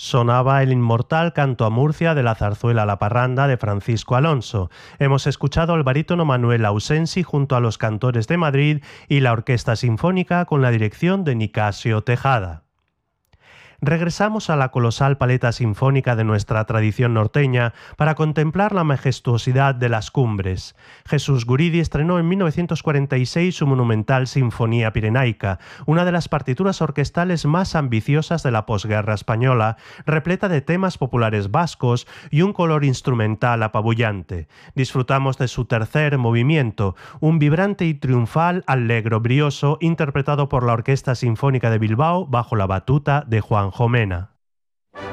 Sonaba el inmortal Canto a Murcia de la zarzuela La Parranda de Francisco Alonso. Hemos escuchado al barítono Manuel Ausensi junto a los Cantores de Madrid y la Orquesta Sinfónica con la dirección de Nicasio Tejada. Regresamos a la colosal paleta sinfónica de nuestra tradición norteña para contemplar la majestuosidad de las cumbres. Jesús Guridi estrenó en 1946 su monumental Sinfonía Pirenaica, una de las partituras orquestales más ambiciosas de la posguerra española, repleta de temas populares vascos y un color instrumental apabullante. Disfrutamos de su tercer movimiento, un vibrante y triunfal allegro brioso interpretado por la Orquesta Sinfónica de Bilbao bajo la batuta de Juan Jomena.